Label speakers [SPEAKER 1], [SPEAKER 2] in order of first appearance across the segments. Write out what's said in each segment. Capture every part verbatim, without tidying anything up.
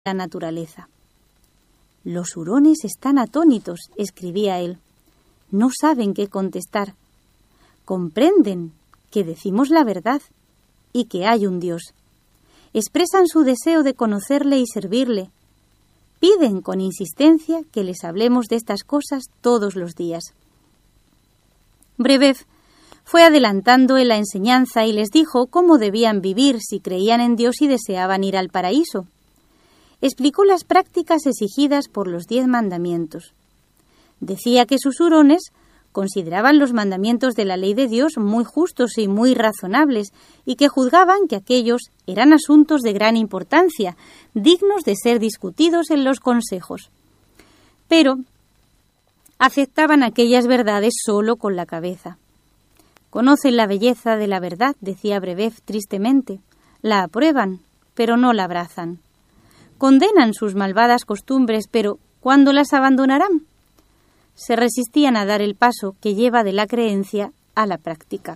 [SPEAKER 1] la naturaleza. Los hurones están atónitos, escribía él. No saben qué contestar. Comprenden que decimos la verdad y que hay un Dios. Expresan su deseo de conocerle y servirle. Piden con insistencia que les hablemos de estas cosas todos los días. Brebev fue adelantando en la enseñanza y les dijo cómo debían vivir si creían en Dios y deseaban ir al paraíso. Explicó las prácticas exigidas por los diez mandamientos. Decía que sus hurones consideraban los mandamientos de la ley de Dios muy justos y muy razonables y que juzgaban que aquellos eran asuntos de gran importancia, dignos de ser discutidos en los consejos. Pero aceptaban aquellas verdades solo con la cabeza. Conocen la belleza de la verdad, decía Brebev tristemente. La aprueban, pero no la abrazan. Condenan sus malvadas costumbres, pero ¿cuándo las abandonarán? Se resistían a dar el paso que lleva de la creencia a la práctica.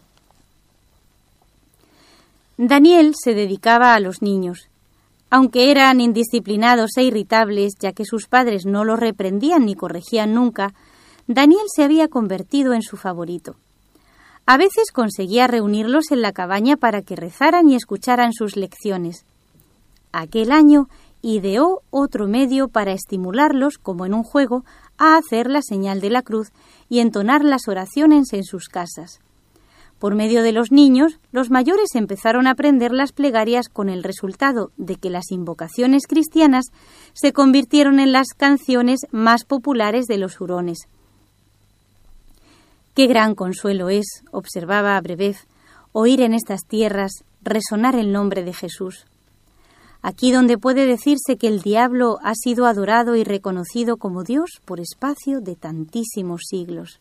[SPEAKER 1] Daniel se dedicaba a los niños. Aunque eran indisciplinados e irritables, ya que sus padres no los reprendían ni corregían nunca, Daniel se había convertido en su favorito. A veces conseguía reunirlos en la cabaña para que rezaran y escucharan sus lecciones. Aquel año ideó otro medio para estimularlos, como en un juego, a hacer la señal de la cruz y entonar las oraciones en sus casas. Por medio de los niños, los mayores empezaron a aprender las plegarias con el resultado de que las invocaciones cristianas se convirtieron en las canciones más populares de los hurones. Qué gran consuelo es, observaba Brebev, oír en estas tierras resonar el nombre de Jesús. Aquí donde puede decirse que el diablo ha sido adorado y reconocido como Dios por espacio de tantísimos siglos.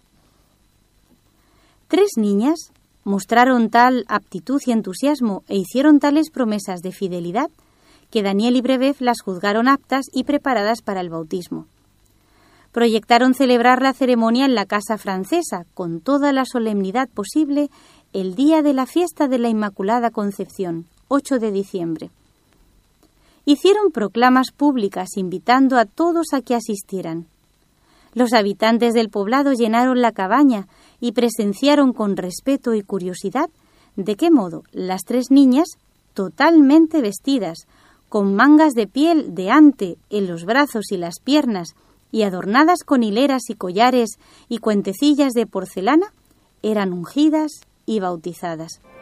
[SPEAKER 1] Tres niñas mostraron tal aptitud y entusiasmo e hicieron tales promesas de fidelidad que Daniel y Brebev las juzgaron aptas y preparadas para el bautismo. Proyectaron celebrar la ceremonia en la casa francesa con toda la solemnidad posible el día de la fiesta de la Inmaculada Concepción, ocho de diciembre. Hicieron proclamas públicas invitando a todos a que asistieran. Los habitantes del poblado llenaron la cabaña y presenciaron con respeto y curiosidad de qué modo las tres niñas, totalmente vestidas, con mangas de piel de ante en los brazos y las piernas y adornadas con hileras y collares y cuentecillas de porcelana, eran ungidas y bautizadas.